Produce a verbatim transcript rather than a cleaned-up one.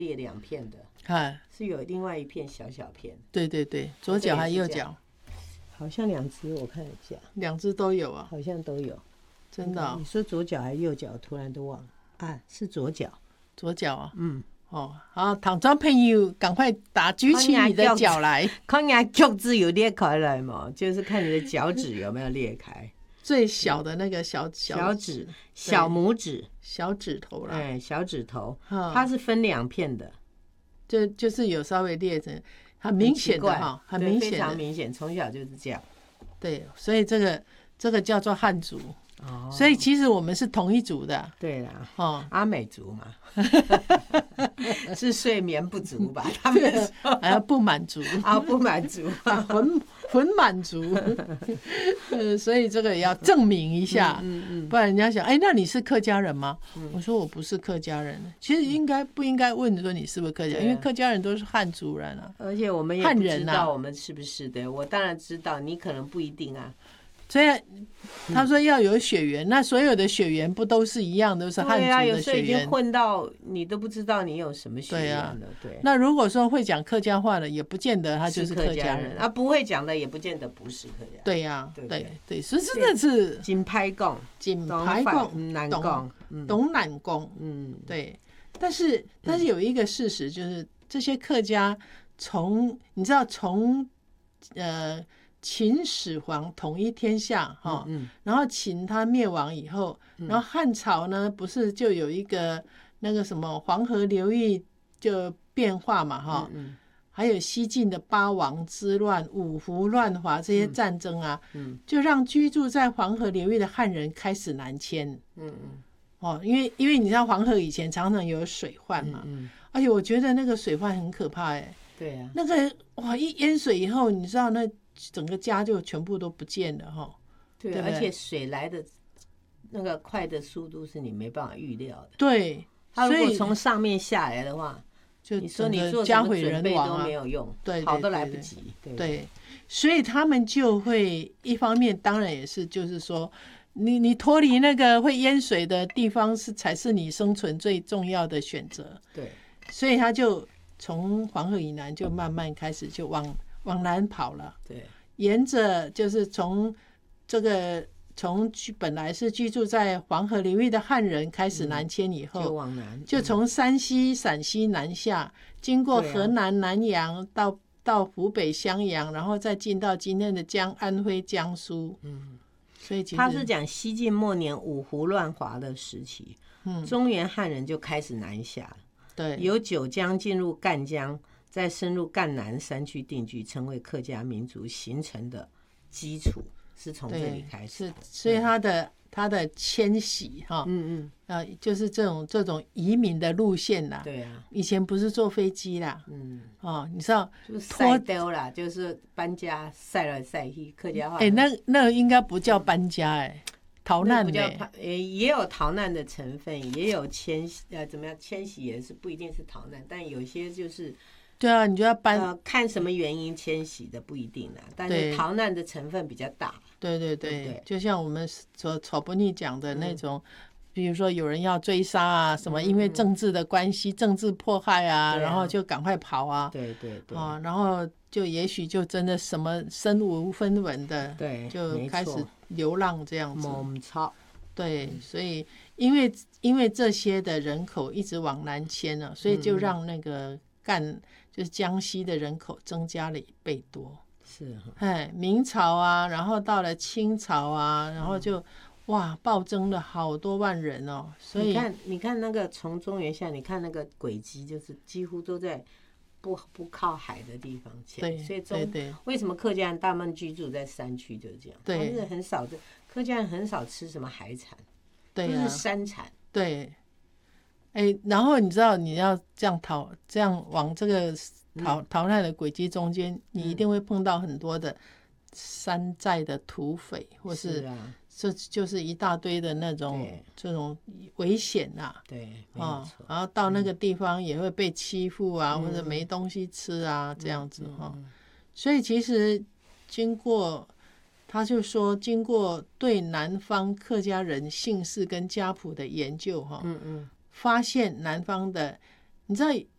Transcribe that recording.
裂两片的， 哎， 是有另外一片小小片。 对对对，左脚还右脚？ 好像两只，我看一下， 两只都有啊， 好像都有。 真的、哦？ 你说左脚还是右脚？突然都忘了啊，是左脚。 左脚啊， 嗯。 哦，好，唐庄朋友，赶快打举起你的脚来， 看你脚趾有裂开来嘛，就是看你的脚趾有没有裂开。 最小的那个小小指、小拇指、 小指头啦， 哎，小指头，它是分两片的， 就就是有稍微裂成，很明显的哈，很明显， 非常明显，从小就是这样。 对，所以这个这个叫做汉族。哦，所以其实我们是同一族的。 对啦，哦，阿美族嘛，是睡眠不足吧？他们还不满足啊，不满足啊， 很很满足。呃，所以这个也要证明一下，嗯嗯，不然人家想，哎，那你是客家人吗？我说我不是客家人。其实应该不应该问说你是不是客家人？因为客家人都是汉族人啊， 而且我们也不知道我们是不是的。我当然知道，你可能不一定啊。 所以他说要有血缘，那所有的血缘不都是一样，都是汉族的血缘？对啊， 有时候已经混到你都不知道你有什么血缘了。对， 那如果说会讲客家话的，也不见得他就是客家人啊；不会讲的，也不见得不是客家人。 对呀，对对，所以真的是金牌讲， 金牌讲， 难讲， 懂难讲，嗯，对。但是但是有一个事实就是，这些客家从你知道从呃。秦始皇统一天下哈，嗯嗯、然后秦他灭亡以后，嗯、然后汉朝呢不是就有一个那个什么黄河流域就变化嘛哈，嗯嗯、还有西晋的八王之乱、五胡乱华这些战争啊，嗯嗯、就让居住在黄河流域的汉人开始南迁。嗯嗯，哦，因为因为你知道黄河以前常常有水患嘛，嗯嗯、而且我觉得那个水患很可怕哎、欸。 对啊， 那个哇一淹水以后，你知道那。整个家就全部都不见了哈， 对，而且水来的那个快的速度是你没办法预料的。 对， 它如果从上面下来的话，就你说你做什么准备都没有用， 对， 跑都来不及。 对，所以他们就会一方面当然也是就是说，你你脱离那个会淹水的地方是才是你生存最重要的选择。 对， 所以他就从黄河以南就慢慢开始就往。往南跑了， 对， 沿着就是从这个从本来是居住在黄河流域的汉人开始南迁以后， 嗯、就往南， 就从山西、陕西南下，经过河南南阳到到湖北襄阳，然后再进到今天的江安徽、江苏。嗯，所以其实他是讲西晋末年五胡乱华的时期，嗯，中原汉人就开始南下了， 对， 由九江进入赣江。再深入赣南山区定居，成为客家民族形成的基础，是从这里开始。 是，所以他的他的迁徙哈，嗯嗯，啊，就是这种这种移民的路线啦。 对啊， 以前不是坐飞机啦，嗯，哦，你知道， 就是塞丢啦，就是搬家，塞来塞去，客家话。 哎、欸，那那应该不叫搬家哎、欸，逃难的、 欸。也也有逃难的成分，也有迁呃怎么样迁徙也是不一定是逃难，但有些就是。 对啊，你就要搬、 呃，看什么原因迁徙的不一定啦，但是逃难的成分比较大。 对对 对, 对, 对，就像我们所草不尼讲的那种、嗯，比如说有人要追杀啊，什么因为政治的关系、嗯、政治迫害啊，然后就赶快跑啊。 对对对。 啊，然后就也许就真的什么身无分文的， 对， 就开始流浪这样子。 猛操。 对，所以因为因为这些的人口一直往南迁了，所以就让那个赣。就是江西的人口增加了一倍多， 是哈， 哎，明朝啊，然后到了清朝啊，然后就、嗯、哇暴增了好多万人哦。所以你看，你看那个从中原下，你看那个轨迹，就是几乎都在不不靠海的地方迁。 对， 所以中对对为什么客家人大部分居住在山区就是这样？ 对， 是很少的客家人很少吃什么海产， 对、啊， 都是山产。 对。哎，然后你知道你要这样逃，这样往这个逃逃难的轨迹中间，你一定会碰到很多的山寨的土匪，或是这就是一大堆的那种这种危险啊。 对， 啊，然后到那个地方也会被欺负啊，或者没东西吃啊，这样子哈。所以其实经过。他就说，经过对南方客家人姓氏跟家谱的研究，哈，嗯嗯，发现南方的，你知道